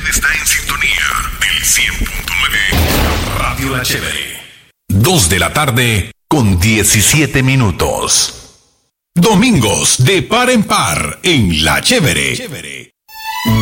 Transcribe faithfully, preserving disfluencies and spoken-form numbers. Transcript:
está en sintonía del cien punto nueve Radio La Chévere. Dos de la tarde con diecisiete minutos. Domingos de par en par en La Chévere.